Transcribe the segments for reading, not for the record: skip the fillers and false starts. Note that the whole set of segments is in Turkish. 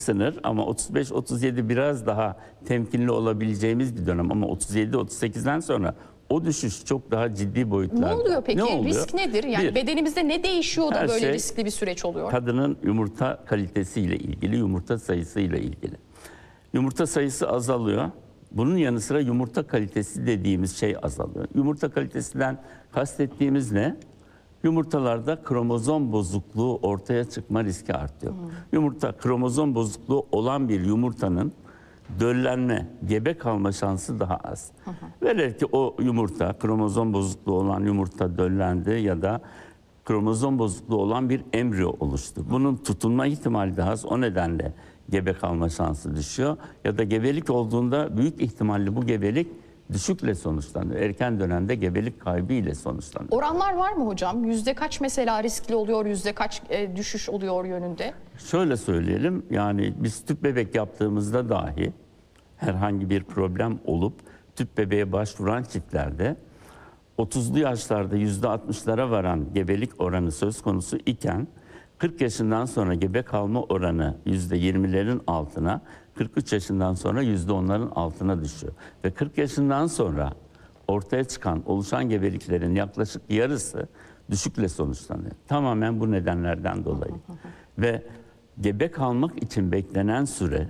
sınır ama 35-37 biraz daha temkinli olabileceğimiz bir dönem ama 37-38'den sonra o düşüş çok daha ciddi boyutlarda. Ne oluyor peki? Ne oluyor? Risk nedir? Yani bedenimizde ne değişiyor da Her böyle şey, riskli bir süreç oluyor? kadının yumurta kalitesiyle ilgili, yumurta sayısıyla ilgili. Yumurta sayısı azalıyor. Bunun yanı sıra yumurta kalitesi dediğimiz şey azalıyor. Yumurta kalitesinden kastettiğimiz ne? Yumurtalarda kromozom bozukluğu ortaya çıkma riski artıyor. Yumurta, kromozom bozukluğu olan bir yumurtanın döllenme, gebe kalma şansı daha az. Velev ki o yumurta, kromozom bozukluğu olan yumurta döllendi ya da kromozom bozukluğu olan bir embriyo oluştu. Bunun tutunma ihtimali daha az. O nedenle gebe kalma şansı düşüyor. Ya da gebelik olduğunda büyük ihtimalle bu gebelik düşükle sonuçlanıyor. Erken dönemde gebelik kaybı ile sonuçlanıyor. Oranlar var mı hocam? Yüzde kaç mesela riskli oluyor, yüzde kaç düşüş oluyor yönünde? Şöyle söyleyelim, yani biz tüp bebek yaptığımızda dahi herhangi bir problem olup tüp bebeğe başvuran çiftlerde 30'lu yaşlarda %60'lara varan gebelik oranı söz konusu iken 40 yaşından sonra gebe kalma oranı %20'lerin altına, 43 yaşından sonra %10'ların altına düşüyor. Ve 40 yaşından sonra ortaya çıkan, oluşan gebeliklerin yaklaşık yarısı düşükle sonuçlanıyor. Tamamen bu nedenlerden dolayı. Ve gebe kalmak için beklenen süre,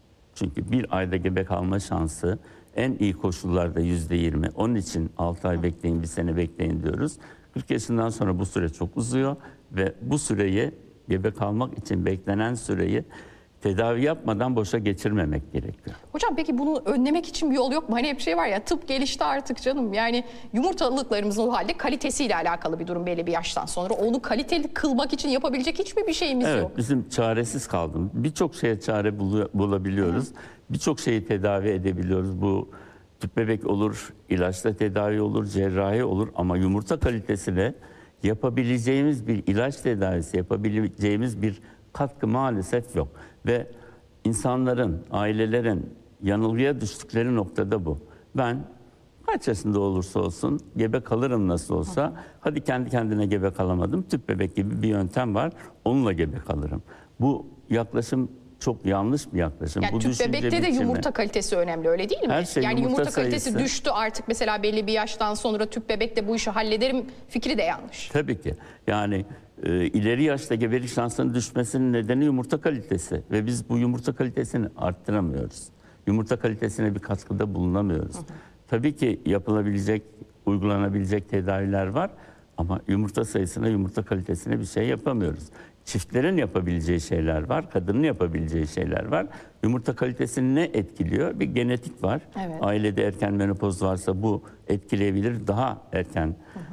çünkü bir ayda gebe kalma şansı en iyi koşullarda %20. Onun için 6 ay bekleyin, bir sene bekleyin diyoruz. 40 yaşından sonra bu süre çok uzuyor ve bu süreyi, gebe kalmak için beklenen süreyi tedavi yapmadan boşa geçirmemek gerekiyor. Hocam peki bunu önlemek için bir yol yok mu? Hani hep şey var ya, tıp gelişti artık canım. Yani yumurtalıklarımızın o halde kalitesiyle alakalı bir durum belli bir yaştan sonra. Onu kaliteli kılmak için yapabilecek hiçbir bir şeyimiz yok. Evet, bizim çaresiz kaldığımız, birçok şeye çare bulabiliyoruz. Birçok şeyi tedavi edebiliyoruz. Bu tüp bebek olur, ilaçla tedavi olur, cerrahi olur ama yumurta kalitesine yapabileceğimiz bir ilaç tedavisi, yapabileceğimiz bir katkı maalesef yok. Ve insanların, ailelerin yanılgıya düştükleri noktada bu. Ben kaç yaşında olursa olsun gebe kalırım nasıl olsa. Hadi kendi kendine gebe kalamadım. Tüp bebek gibi bir yöntem var. Onunla gebe kalırım. Bu yaklaşım çok yanlış bir yaklaşım. Yani bu tüp bebekte de biçimi, yumurta kalitesi önemli, öyle değil mi? Her şey yani yumurta kalitesi sayısı düştü artık mesela belli bir yaştan sonra tüp bebekte bu işi hallederim fikri de yanlış. Tabii ki. Yani ileri yaşta gebelik şansının düşmesinin nedeni yumurta kalitesi. Ve biz bu yumurta kalitesini arttıramıyoruz. Yumurta kalitesine bir katkıda bulunamıyoruz. Tabii ki yapılabilecek, uygulanabilecek tedaviler var. Ama yumurta sayısına, yumurta kalitesine bir şey yapamıyoruz. Çiftlerin yapabileceği şeyler var, kadının yapabileceği şeyler var. Yumurta kalitesini ne etkiliyor? Bir genetik var. Evet. Ailede erken menopoz varsa bu etkileyebilir. Daha erken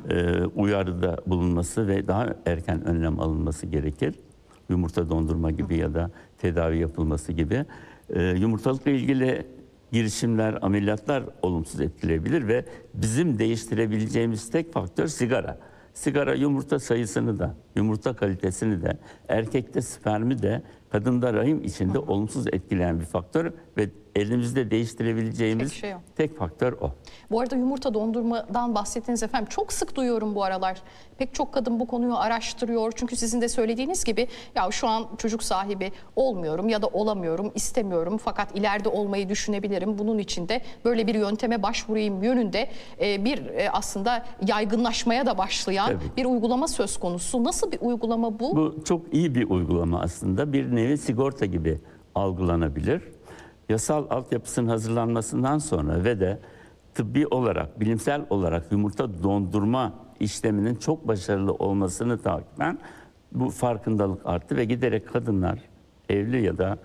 uyarıda bulunması ve daha erken önlem alınması gerekir. Yumurta dondurma gibi ya da tedavi yapılması gibi. Yumurtalıkla ilgili girişimler, ameliyatlar olumsuz etkileyebilir ve bizim değiştirebileceğimiz tek faktör sigara. Sigara yumurta sayısını da, yumurta kalitesini de, erkekte spermi de, kadında rahim içinde olumsuz etkileyen bir faktör ve elimizde değiştirebileceğimiz tek faktör o. Bu arada yumurta dondurmadan bahsettiniz efendim. Çok sık duyuyorum bu aralar. Pek çok kadın bu konuyu araştırıyor. Çünkü sizin de söylediğiniz gibi ya şu an çocuk sahibi olmuyorum ya da olamıyorum, istemiyorum fakat ileride olmayı düşünebilirim. Bunun için de böyle bir yönteme başvurayım yönünde bir aslında yaygınlaşmaya da başlayan bir uygulama söz konusu. Nasıl bir uygulama bu? Bu çok iyi bir uygulama aslında. Bir nevi sigorta gibi algılanabilir. Yasal altyapısının hazırlanmasından sonra ve de tıbbi olarak, bilimsel olarak yumurta dondurma işleminin çok başarılı olmasını takiben bu farkındalık arttı ve giderek kadınlar evli ya da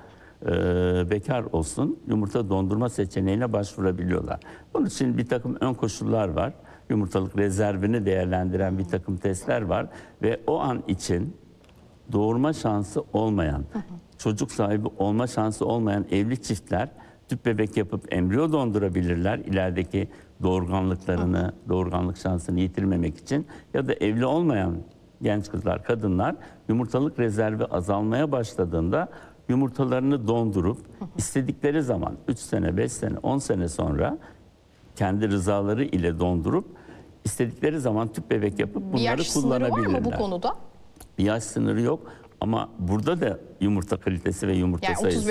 bekar olsun yumurta dondurma seçeneğine başvurabiliyorlar. Bunun için bir takım ön koşullar var. Yumurtalık rezervini değerlendiren bir takım testler var ve o an için doğurma şansı olmayan, çocuk sahibi olma şansı olmayan evli çiftler tüp bebek yapıp embriyo dondurabilirler ilerideki doğurganlıklarını, doğurganlık şansını yitirmemek için. Ya da evli olmayan genç kızlar, kadınlar yumurtalık rezervi azalmaya başladığında yumurtalarını dondurup istedikleri zaman 3 sene, 5 sene, 10 sene sonra kendi rızaları ile dondurup istedikleri zaman tüp bebek yapıp bunları kullanabilirler. Bir yaş sınırı var mı bu konuda? Bir yaş sınırı yok. Ama burada da yumurta kalitesi ve yumurta Yani sayısı